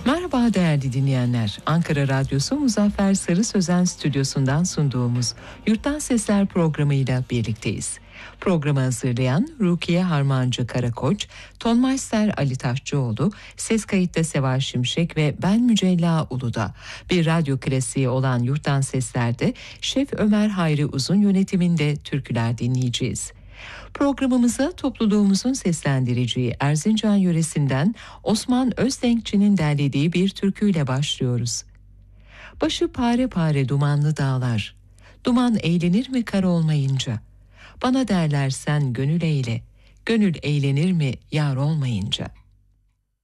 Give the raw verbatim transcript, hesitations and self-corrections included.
Merhaba değerli dinleyenler. Ankara Radyosu Muzaffer Sarı Sözen stüdyosundan sunduğumuz Yurttan Sesler programıyla birlikteyiz. Programı hazırlayan Rukiye Harmancı Karakoç, tonmeister Ali Taşçıoğlu, ses kayıtta Seval Şimşek ve ben Mücella Uludağ. Bir radyo klasiği olan Yurttan Sesler'de Şef Ömer Hayri Uzun yönetiminde türküler dinleyeceğiz. Programımıza topluluğumuzun seslendireceği Erzincan yöresinden Osman Özdenkçi'nin derlediği bir türküyle başlıyoruz. Başı pare pare dumanlı dağlar, duman eğlenir mi kar olmayınca? Bana derler sen gönül eyle, gönül eğlenir mi yar olmayınca?